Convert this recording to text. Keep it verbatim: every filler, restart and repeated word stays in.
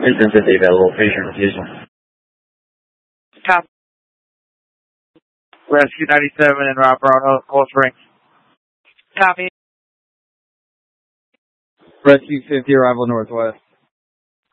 Instant fifty available. Patient refusal. Copy. Rescue ninety-seven and Rob Brown, Cold Springs. Copy. Rescue fifty, arrival northwest.